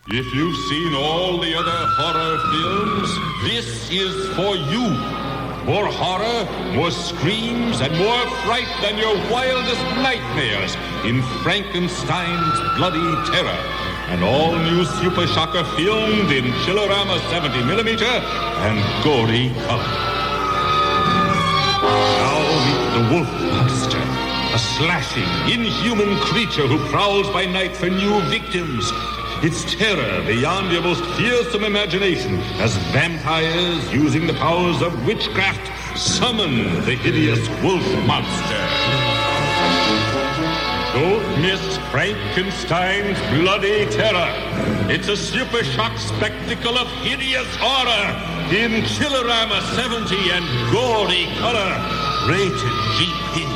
If you've seen all the other horror films, this is for you. More horror, more screams, and more fright than your wildest nightmares in Frankenstein's Bloody Terror. An all-new Super Shocker filmed in Chillerama 70mm and gory color. Now meet the Wolf Monster, a slashing, inhuman creature who prowls by night for new victims. Its terror beyond your most fearsome imagination as vampires, using the powers of witchcraft, summon the hideous Wolf Monster. Don't miss Frankenstein's Bloody Terror. It's a super shock spectacle of hideous horror in Chillerama 70 and gory color. Rated GP.